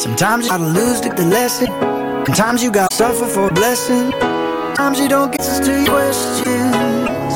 Sometimes you gotta lose the lesson. Sometimes you gotta suffer for a blessing. Sometimes you don't get to your questions.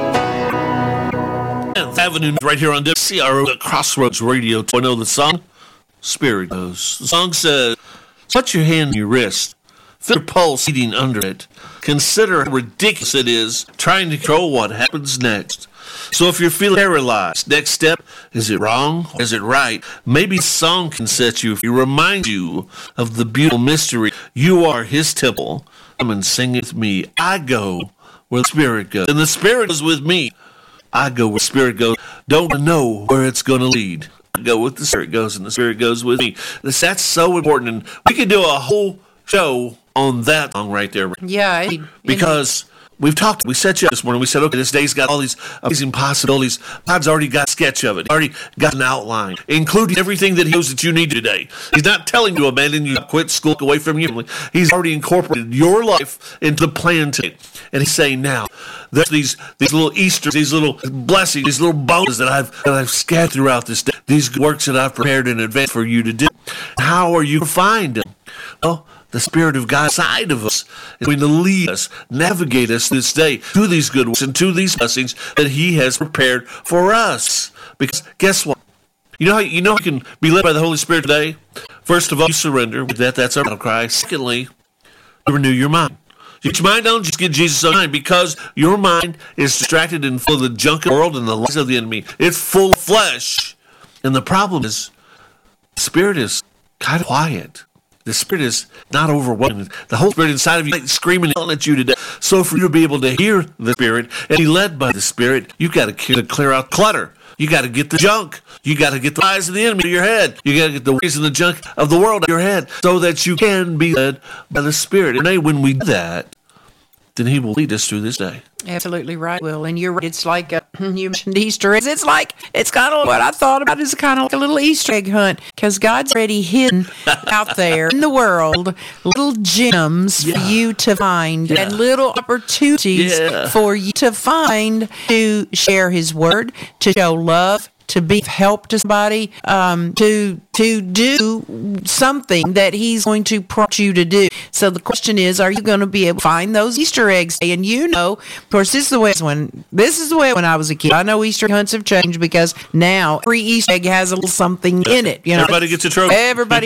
Avenue right here on WCRO at Crossroads Radio. I know the song Spirit Goes. The song says, put your hand on your wrist, feel your pulse beating under it. Consider how ridiculous it is trying to control what happens next. So if you're feeling paralyzed, next step, is it wrong or is it right? Maybe a song can set you free, remind you of the beautiful mystery. You are his temple. Come and sing it with me. I go where the Spirit goes, and the Spirit goes with me. I go where the Spirit goes. Don't know where it's going to lead. I go where the Spirit goes, and the Spirit goes with me. That's so important, and we could do a whole show on that song right there. Yeah. Because we set you up this morning. We said, okay, this day's got all these amazing possibilities. God's already got a sketch of it. Already got an outline, including everything that he knows that you need today. He's not telling you to abandon you, quit school, away from you. He's already incorporated your life into the plan today. And he's saying now, there's these little Easters, these little blessings, these little bonuses that I've scattered throughout this day. These works that I've prepared in advance for you to do. How are you to find them? Well, the Spirit of God inside of us is going to lead us, navigate us this day to these good works and to these blessings that he has prepared for us. Because guess what? You know how you can be led by the Holy Spirit today? First of all, you surrender. That's our battle cry. Secondly, you renew your mind. Get your mind on, just get Jesus on mind, because your mind is distracted and full of the junk of the world and the lies of the enemy. It's full of flesh. And the problem is, the Spirit is kind of quiet. The Spirit is not overwhelming. The Holy Spirit inside of you is screaming and yelling at you today. So for you to be able to hear the Spirit and be led by the Spirit, you've got to clear out clutter. You got to get the junk. You got to get the lies of the enemy out of your head. You got to get the ways and the junk of the world out of your head so that you can be led by the Spirit. And when we do that, then he will lead us through this day. Absolutely right, Will. And you're right. It's like you mentioned Easter eggs. It's kind of what I thought about is kind of like a little Easter egg hunt, because God's already hidden out there in the world little gems for you to find and little opportunities for you to find to share his word, to show love, to be help to somebody, to do something that he's going to prompt you to do. So the question is, are you going to be able to find those Easter eggs? And of course, this is the way when I was a kid. I know Easter hunts have changed because now every Easter egg has a little something in it. Everybody gets a trophy. Everybody,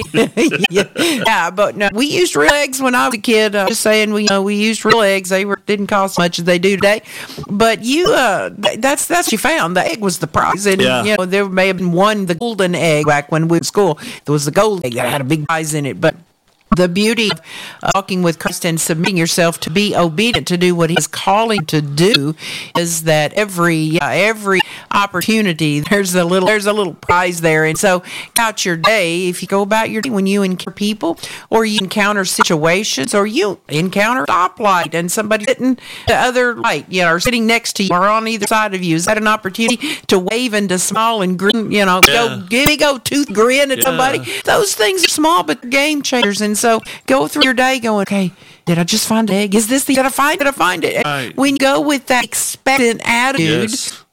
but no, we used real eggs when I was a kid. Just saying, we used real eggs. They didn't cost as much as they do today. But that's what you found. The egg was the prize, and there may have been the golden egg back when we were in school. There was the gold egg that had a big prize in it, but the beauty of walking with Christ and submitting yourself to be obedient to do what he's calling to do is that every opportunity there's a little prize there. And so out your day, if you go about your day, when you encounter people or you encounter situations or you encounter a stoplight and somebody sitting the other light, or sitting next to you or on either side of you, is that an opportunity to wave and to smile and grin, go tooth grin at somebody? Those things are small but game changers. And so go through your day going, okay, did I just find an egg? Is this did I find it? Right. When you go with that expectant attitude,